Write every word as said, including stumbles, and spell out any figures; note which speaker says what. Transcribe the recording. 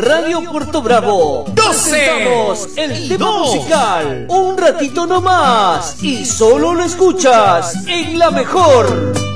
Speaker 1: Radio Puerto Bravo. Presentamos el tema
Speaker 2: dos.
Speaker 1: musical. Un ratito nomás. Y solo lo escuchas en la mejor.